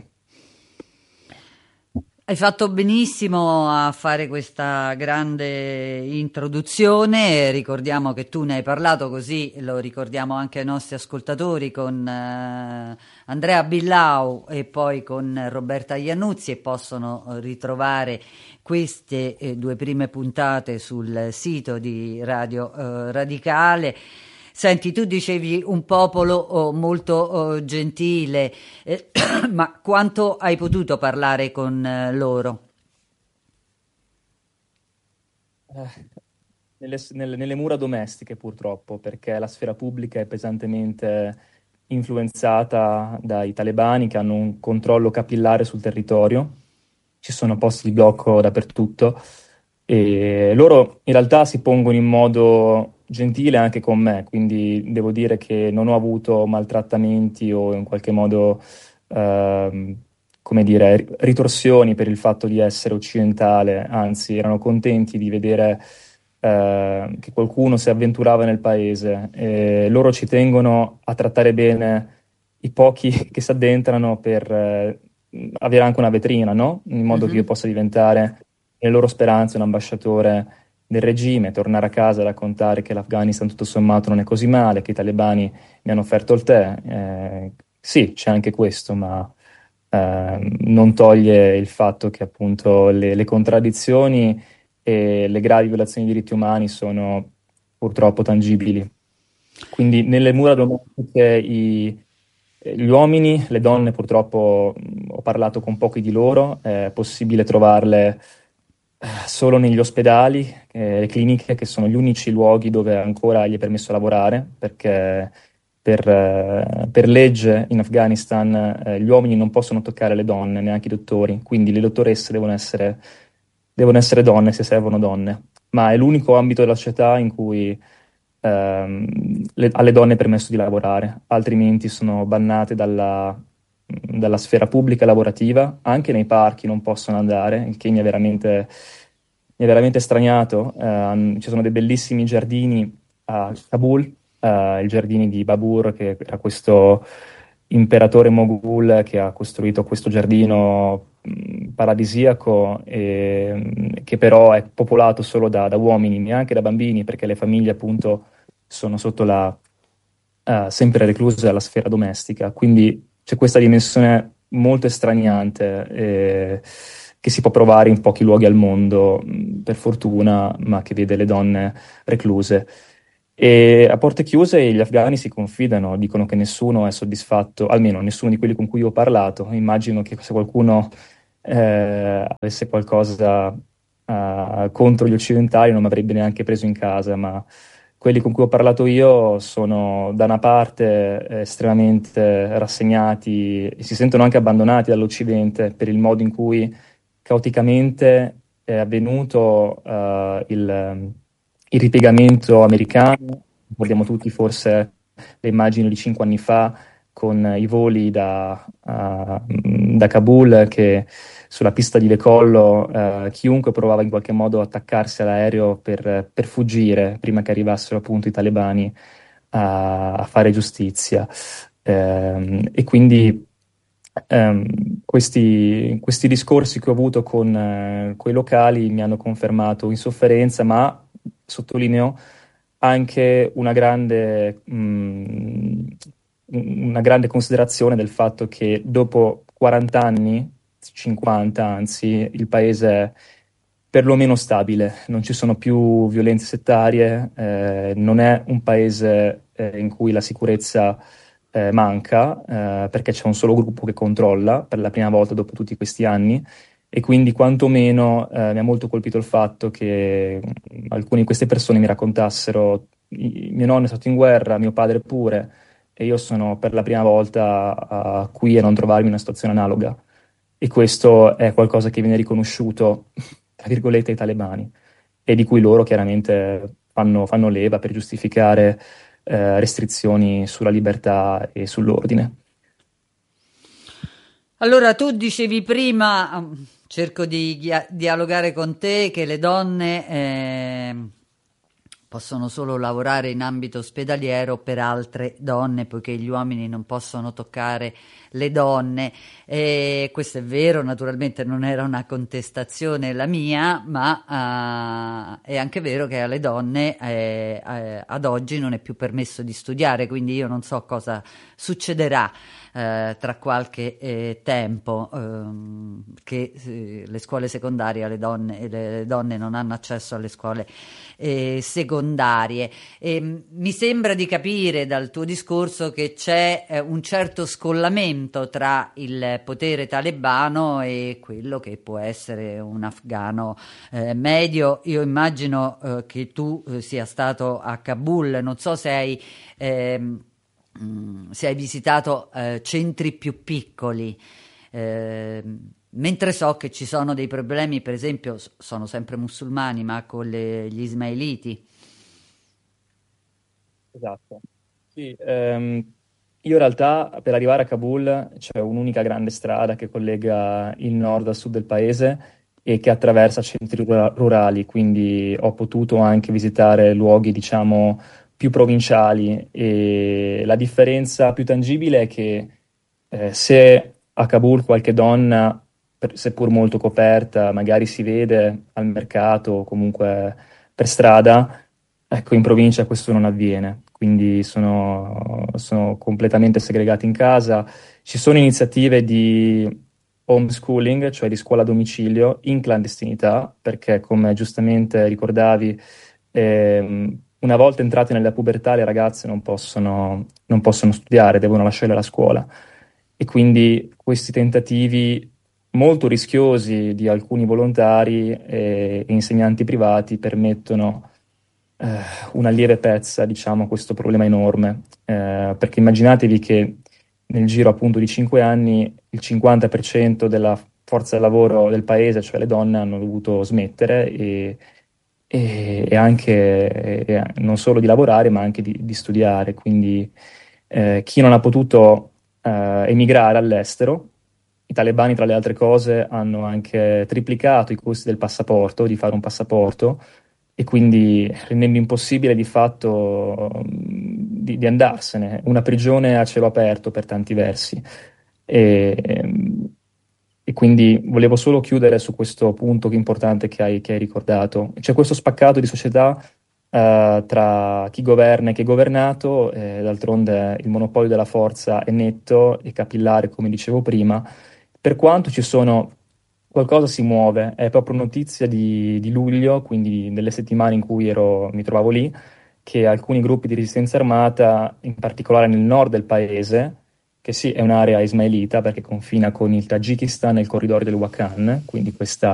Hai fatto benissimo a fare questa grande introduzione. Ricordiamo che tu ne hai parlato, così lo ricordiamo anche ai nostri ascoltatori, con Andrea Billau e poi con Roberta Iannuzzi, e possono ritrovare queste due prime puntate sul sito di Radio Radicale. Senti, tu dicevi un popolo molto gentile, ma quanto hai potuto parlare con loro? Nelle mura domestiche, purtroppo, perché la sfera pubblica è pesantemente influenzata dai talebani, che hanno un controllo capillare sul territorio. Ci sono posti di blocco dappertutto, e loro in realtà si pongono in modo gentile anche con me, quindi devo dire che non ho avuto maltrattamenti o in qualche modo come dire, ritorsioni per il fatto di essere occidentale. Anzi, erano contenti di vedere che qualcuno si avventurava nel paese, e loro ci tengono a trattare bene i pochi che si addentrano, per avere anche una vetrina, no? In modo che io possa diventare, nelle loro speranze, un ambasciatore del regime, tornare a casa e raccontare che l'Afghanistan tutto sommato non è così male, che i talebani mi hanno offerto il tè. Sì, c'è anche questo, ma non toglie il fatto che appunto le contraddizioni e le gravi violazioni dei diritti umani sono purtroppo tangibili. Quindi nelle mura domestiche gli uomini, le donne purtroppo ho parlato con pochi di loro, è possibile trovarle solo negli ospedali, le cliniche, che sono gli unici luoghi dove ancora gli è permesso lavorare, perché per legge in Afghanistan gli uomini non possono toccare le donne, neanche i dottori, quindi le dottoresse devono essere donne se servono donne, ma è l'unico ambito della società in cui alle donne è permesso di lavorare, altrimenti sono bannate dalla sfera pubblica lavorativa. Anche nei parchi non possono andare, il che mi ha veramente mi ha veramente straniato. Ci sono dei bellissimi giardini a Kabul, i giardini di Babur, che era questo imperatore Moghul che ha costruito questo giardino paradisiaco, che però è popolato solo da uomini, neanche da bambini, perché le famiglie appunto sono sotto sempre recluse alla sfera domestica. Quindi c'è questa dimensione molto estraniante, che si può provare in pochi luoghi al mondo, per fortuna, ma che vede le donne recluse. E a porte chiuse gli afghani si confidano, dicono che nessuno è soddisfatto, almeno nessuno di quelli con cui ho parlato. Immagino che se qualcuno avesse qualcosa contro gli occidentali non mi avrebbe neanche preso in casa, ma quelli con cui ho parlato io sono da una parte estremamente rassegnati e si sentono anche abbandonati dall'Occidente per il modo in cui caoticamente è avvenuto il ripiegamento americano. Ricordiamo tutti forse le immagini di 5 anni fa con i voli da Kabul, che sulla pista di decollo chiunque provava in qualche modo a attaccarsi all'aereo per fuggire prima che arrivassero appunto i talebani a fare giustizia. E quindi questi discorsi che ho avuto con quei locali mi hanno confermato insofferenza, ma sottolineo anche una grande considerazione del fatto che dopo 40 anni, 50 anzi, il paese è perlomeno stabile, non ci sono più violenze settarie, non è un paese in cui la sicurezza manca, perché c'è un solo gruppo che controlla per la prima volta dopo tutti questi anni. E quindi quantomeno mi ha molto colpito il fatto che alcune di queste persone mi raccontassero: mio nonno è stato in guerra, mio padre pure, e io sono per la prima volta qui a non trovarmi in una situazione analoga. E questo è qualcosa che viene riconosciuto, tra virgolette, ai talebani, e di cui loro chiaramente fanno leva per giustificare restrizioni sulla libertà e sull'ordine. Allora, tu dicevi prima, cerco di dialogare con te, che le donne possono solo lavorare in ambito ospedaliero per altre donne, poiché gli uomini non possono toccare le donne. Questo è vero, naturalmente non era una contestazione la mia, ma è anche vero che alle donne ad oggi non è più permesso di studiare, quindi io non so cosa succederà tra qualche tempo, che le scuole secondarie, le donne non hanno accesso alle scuole secondarie. Mi sembra di capire dal tuo discorso che c'è un certo scollamento tra il potere talebano e quello che può essere un afghano medio. Io immagino che tu sia stato a Kabul, non so se hai visitato centri più piccoli, mentre so che ci sono dei problemi, per esempio, sono sempre musulmani, ma con gli ismailiti. Esatto. Sì, io in realtà per arrivare a Kabul c'è un'unica grande strada che collega il nord al sud del paese e che attraversa centri rurali, quindi ho potuto anche visitare luoghi, diciamo, più provinciali, e la differenza più tangibile è che se a Kabul qualche donna, seppur molto coperta, magari si vede al mercato o comunque per strada, ecco, in provincia questo non avviene, quindi sono completamente segregati in casa. Ci sono iniziative di homeschooling, cioè di scuola a domicilio, in clandestinità, perché come giustamente ricordavi, una volta entrate nella pubertà le ragazze non possono studiare, devono lasciare la scuola. E quindi questi tentativi molto rischiosi di alcuni volontari e insegnanti privati permettono una lieve pezza, diciamo, a questo problema enorme. Perché immaginatevi che nel giro appunto di 5 anni il 50% della forza del lavoro del paese, cioè le donne, hanno dovuto smettere e anche non solo di lavorare, ma anche di studiare. Quindi chi non ha potuto emigrare all'estero i talebani, tra le altre cose, hanno anche triplicato i costi del passaporto, di fare un passaporto, e quindi rendendo impossibile di fatto di andarsene, una prigione a cielo aperto per tanti versi. E quindi volevo solo chiudere su questo punto importante che hai ricordato. C'è questo spaccato di società tra chi governa e chi è governato, d'altronde il monopolio della forza è netto e capillare, come dicevo prima. Per quanto qualcosa si muove, è proprio notizia di luglio, quindi delle settimane in cui mi trovavo lì, che alcuni gruppi di resistenza armata, in particolare nel nord del paese, che sì, è un'area ismailita perché confina con il Tagikistan e il corridoio del Wakhan, quindi questa